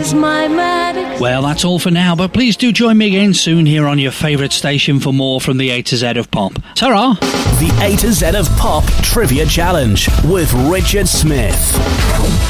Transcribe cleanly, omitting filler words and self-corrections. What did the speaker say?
is my medic. Well, that's all for now, but please do join me again soon here on your favourite station for more from the A to Z of Pop. Ta-ra! The A to Z of Pop Trivia Challenge with Richard Smith.